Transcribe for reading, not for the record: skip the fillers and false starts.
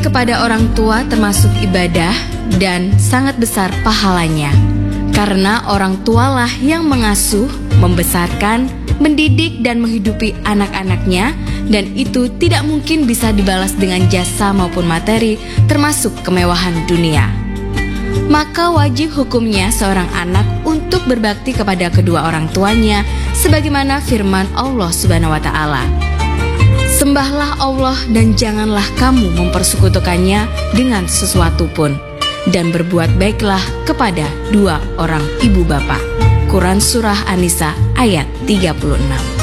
kepada orang tua termasuk ibadah dan sangat besar pahalanya. Karena orang tualah yang mengasuh, membesarkan, mendidik dan menghidupi anak-anaknya, dan itu tidak mungkin bisa dibalas dengan jasa maupun materi, termasuk kemewahan dunia. Maka wajib hukumnya seorang anak untuk berbakti kepada kedua orang tuanya, sebagaimana firman Allah Subhanahu wa Ta'ala. Sembahlah Allah dan janganlah kamu mempersekutukannya dengan sesuatu pun, dan berbuat baiklah kepada dua orang ibu bapa. Quran Surah An-Nisa ayat 36.